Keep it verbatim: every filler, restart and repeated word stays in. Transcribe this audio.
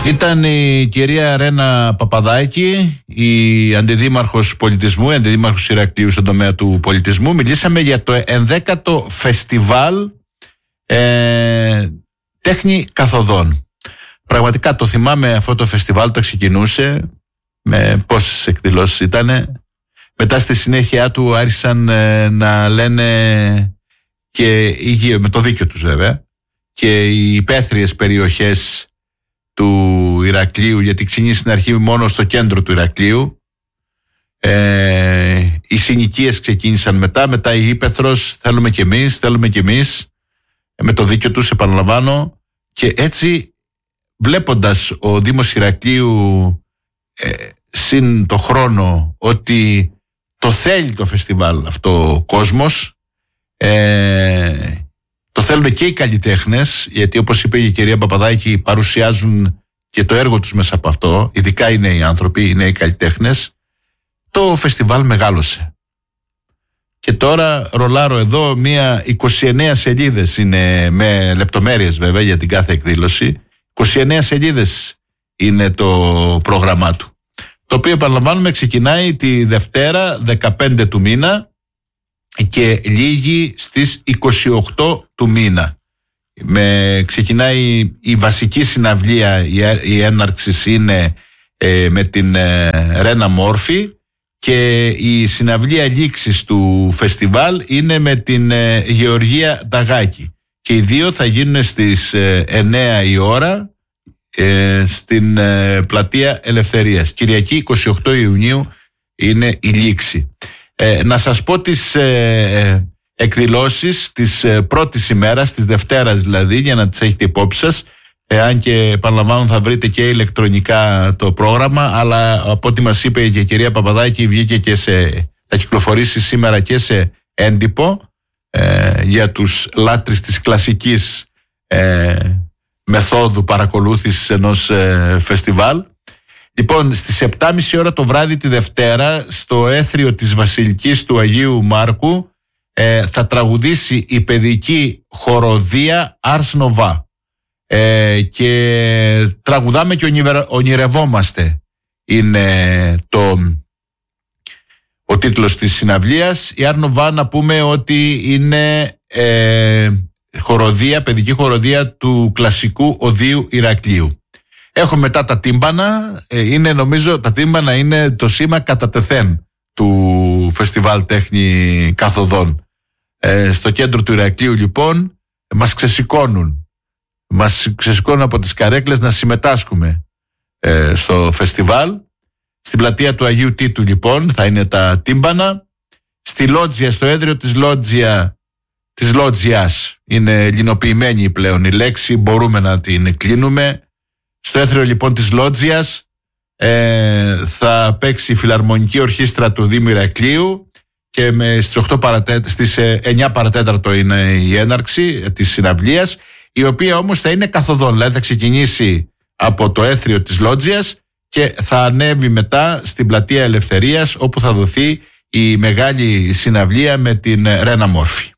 Ήταν η κυρία Ρένα Παπαδάκη, η αντιδήμαρχος πολιτισμού, η αντιδήμαρχος Ηρακλείου στον τομέα του πολιτισμού. Μιλήσαμε για το ενδέκατο φεστιβάλ ε, τέχνη καθοδών. Πραγματικά το θυμάμαι αυτό το φεστιβάλ, το ξεκινούσε με πόσες εκδηλώσεις ήτανε. Μετά στη συνέχεια του άρχισαν ε, να λένε και με το δίκιο τους βέβαια και οι υπαίθριες περιοχές του Ηρακλείου, γιατί ξεκίνησε στην αρχή μόνο στο κέντρο του Ηρακλείου. Ε, οι συνοικίες ξεκίνησαν μετά, μετά η ύπαιθρος, θέλουμε κι εμείς, θέλουμε κι εμείς, με το δίκιο τους, επαναλαμβάνω. Και έτσι, βλέποντας ο Δήμος Ηρακλείου ε, συν το χρόνο ότι το θέλει το φεστιβάλ αυτό ο κόσμος, ε, το θέλουν και οι καλλιτέχνες, γιατί όπως είπε η κυρία Παπαδάκη, παρουσιάζουν και το έργο τους μέσα από αυτό, ειδικά οι νέοι άνθρωποι, οι νέοι καλλιτέχνες. Το φεστιβάλ μεγάλωσε. Και τώρα ρολάρω εδώ μία είκοσι εννέα σελίδες, είναι με λεπτομέρειες βέβαια για την κάθε εκδήλωση. είκοσι εννέα σελίδες είναι το πρόγραμμά του, το οποίο επαναλαμβάνουμε ξεκινάει τη Δευτέρα δεκαπέντε του μήνα και λήγει στις είκοσι οκτώ του μήνα. Με, ξεκινάει η βασική συναυλία, η, η έναρξη είναι ε, με την ε, Ρένα Μόρφη, και η συναυλία λήξης του φεστιβάλ είναι με την ε, Γεωργία Νταγάκη, και οι δύο θα γίνουν στις ε, εννέα η ώρα ε, στην ε, Πλατεία Ελευθερίας. Κυριακή εικοστή ογδόη Ιουνίου είναι η λήξη. Ε, να σας πω τις ε, εκδηλώσεις της ε, πρώτης ημέρας, της Δευτέρας δηλαδή, για να τις έχετε υπόψη σας. Ε, αν και επαναλαμβάνω θα βρείτε και ηλεκτρονικά το πρόγραμμα, αλλά από ό,τι μας είπε και η κυρία Παπαδάκη, βγήκε και σε, θα κυκλοφορήσει σήμερα και σε έντυπο ε, για τους λάτρεις της κλασικής ε, μεθόδου παρακολούθησης ενός ε, φεστιβάλ. Λοιπόν, στις επτά και μισή ώρα το βράδυ τη Δευτέρα, στο έθριο της Βασιλικής του Αγίου Μάρκου, ε, θα τραγουδήσει η παιδική χοροδία Ars Nova. Ε, και τραγουδάμε και ονειρευόμαστε είναι το, ο τίτλος της συναυλίας. Η Ars Nova, να πούμε ότι είναι ε, χοροδία, παιδική χοροδία του κλασικού οδείου Ηρακλείου. Έχω μετά τα τύμπανα, είναι, νομίζω τα τύμπανα είναι το σήμα κατά τεθέν του φεστιβάλ τέχνη καθοδών. Ε, στο κέντρο του Ηρακλείου λοιπόν μας ξεσηκώνουν, μας ξεσηκώνουν από τις καρέκλες να συμμετάσχουμε ε, στο φεστιβάλ. Στην πλατεία του Αγίου Τίτου λοιπόν θα είναι τα τύμπανα. Στη Λότζια, στο έδριο της Λότζια, της Λότζιας, είναι ελληνοποιημένη πλέον η λέξη, μπορούμε να την κλείνουμε. Στο έθριο λοιπόν της Λότζιας ε, θα παίξει η Φιλαρμονική Ορχήστρα του Δήμου Ηρακλείου, και με, στις, οκτώ παρατέτ, στις εννιά παρατέταρτο είναι η έναρξη της συναυλίας, η οποία όμως θα είναι καθοδόν, δηλαδή θα ξεκινήσει από το έθριο της Λότζιας και θα ανέβει μετά στην Πλατεία Ελευθερίας, όπου θα δοθεί η μεγάλη συναυλία με την Ρένα Μόρφη.